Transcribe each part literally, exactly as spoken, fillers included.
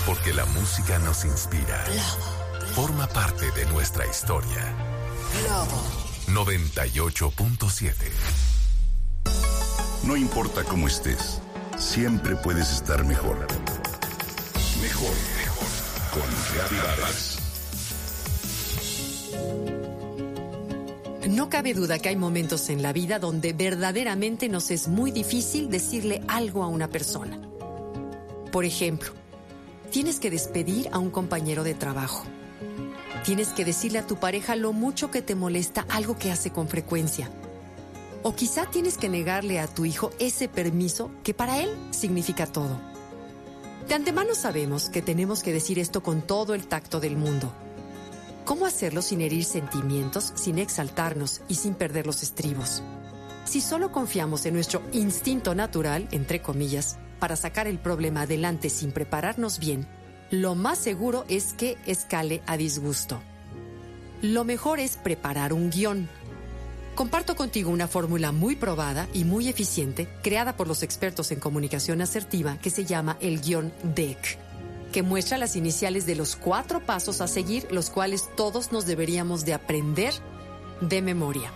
Porque la música nos inspira. Forma parte de nuestra historia. noventa y ocho punto siete. No importa cómo estés, siempre puedes estar mejor. Mejor, mejor. Con Gaby Vargas. No cabe duda que hay momentos en la vida donde verdaderamente nos es muy difícil decirle algo a una persona. Por ejemplo, tienes que despedir a un compañero de trabajo. Tienes que decirle a tu pareja lo mucho que te molesta algo que hace con frecuencia. O quizá tienes que negarle a tu hijo ese permiso que para él significa todo. De antemano sabemos que tenemos que decir esto con todo el tacto del mundo. ¿Cómo hacerlo sin herir sentimientos, sin exaltarnos y sin perder los estribos? Si solo confiamos en nuestro instinto natural, entre comillas, para sacar el problema adelante sin prepararnos bien, lo más seguro es que escale a disgusto. Lo mejor es preparar un guión. Comparto contigo una fórmula muy probada y muy eficiente, creada por los expertos en comunicación asertiva, que se llama el guión D E C, que muestra las iniciales de los cuatro pasos a seguir, los cuales todos nos deberíamos de aprender de memoria.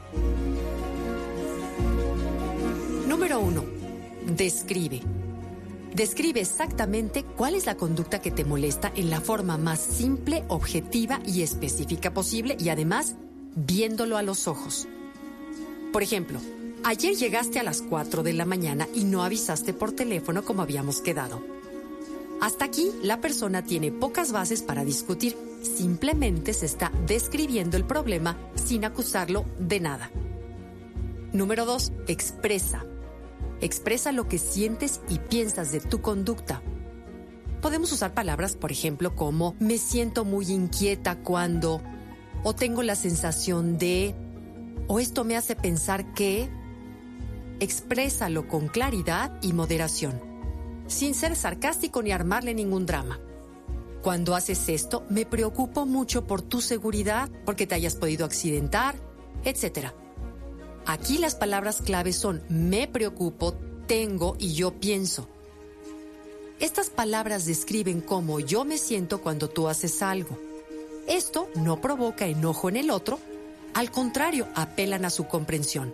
Número uno. Describe. Describe exactamente cuál es la conducta que te molesta en la forma más simple, objetiva y específica posible, y además viéndolo a los ojos. Por ejemplo, ayer llegaste a las cuatro de la mañana y no avisaste por teléfono como habíamos quedado. Hasta aquí, la persona tiene pocas bases para discutir. Simplemente se está describiendo el problema sin acusarlo de nada. Número dos. Expresa. Expresa lo que sientes y piensas de tu conducta. Podemos usar palabras, por ejemplo, como me siento muy inquieta cuando, o tengo la sensación de, o esto me hace pensar que. Exprésalo con claridad y moderación, sin ser sarcástico ni armarle ningún drama. Cuando haces esto, me preocupo mucho por tu seguridad, porque te hayas podido accidentar, etcétera. Aquí las palabras claves son me preocupo, tengo y yo pienso. Estas palabras describen cómo yo me siento cuando tú haces algo. Esto no provoca enojo en el otro, al contrario, apelan a su comprensión.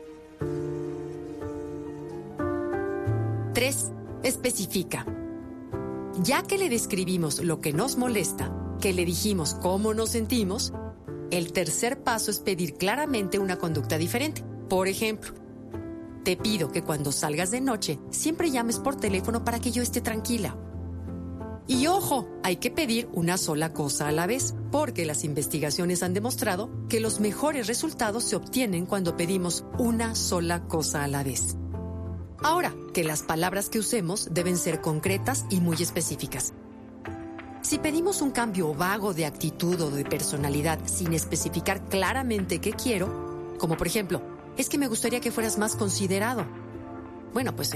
tres. Especifica. Ya que le describimos lo que nos molesta, que le dijimos cómo nos sentimos, el tercer paso es pedir claramente una conducta diferente. Por ejemplo, te pido que cuando salgas de noche siempre llames por teléfono para que yo esté tranquila. Y ojo, hay que pedir una sola cosa a la vez, porque las investigaciones han demostrado que los mejores resultados se obtienen cuando pedimos una sola cosa a la vez. Ahora, que las palabras que usemos deben ser concretas y muy específicas. Si pedimos un cambio vago de actitud o de personalidad sin especificar claramente qué quiero, como por ejemplo, es que me gustaría que fueras más considerado. Bueno, pues